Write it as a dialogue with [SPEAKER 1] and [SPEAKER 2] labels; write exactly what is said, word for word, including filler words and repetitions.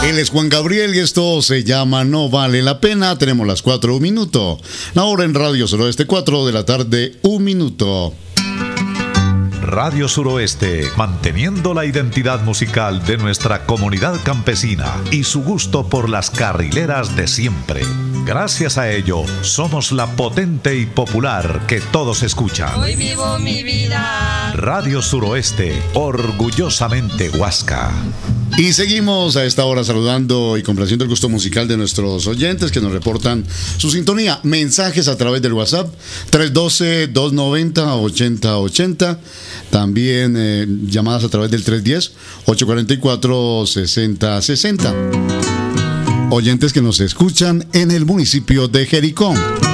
[SPEAKER 1] Él es Juan Gabriel y esto se llama No Vale la Pena. Tenemos las cuatro, un minuto. La hora en Radio Suroeste, cuatro de la tarde, un minuto.
[SPEAKER 2] Radio Suroeste, manteniendo la identidad musical de nuestra comunidad campesina y su gusto por las carrileras de siempre. Gracias a ello, somos la potente y popular que todos escuchan.
[SPEAKER 3] Hoy vivo mi vida.
[SPEAKER 2] Radio Suroeste, orgullosamente Huasca.
[SPEAKER 1] Y seguimos a esta hora saludando y complaciendo el gusto musical de nuestros oyentes que nos reportan su sintonía. Mensajes a través del WhatsApp tres uno dos, dos nueve cero, ocho cero ocho cero. También eh, llamadas a través del tres uno cero, ocho cuatro cuatro, seis cero seis cero. Oyentes que nos escuchan en el municipio de Jericó.